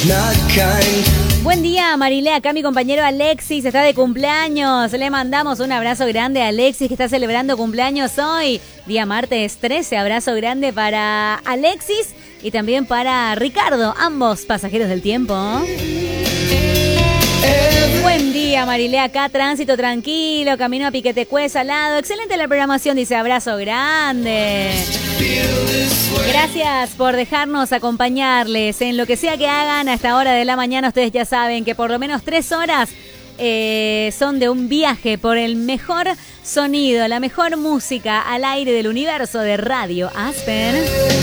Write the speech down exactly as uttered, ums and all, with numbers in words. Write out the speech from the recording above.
Buen día, Marilé. Acá mi compañero Alexis está de cumpleaños. Le mandamos un abrazo grande a Alexis, que está celebrando cumpleaños hoy, día martes trece. Abrazo grande para Alexis y también para Ricardo, ambos pasajeros del tiempo. Buen día, Marilé. Acá tránsito tranquilo, camino a Piquetecué, al lado. Excelente la programación, dice abrazo grande. Gracias por dejarnos acompañarles en lo que sea que hagan a esta hora de la mañana. Ustedes ya saben que por lo menos tres horas eh, son de un viaje por el mejor sonido, la mejor música al aire del universo de Radio Aspen.